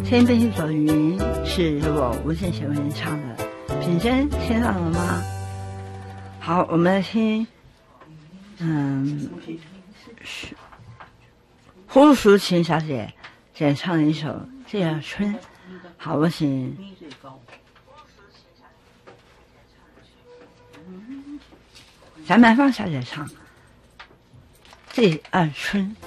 天边一朵云是由我吴建贤为您唱的，品珍听到了吗？好，我们来听，胡淑琴小姐演唱的一首《这样春》。好，我请翟曼芳小姐唱《这样春》。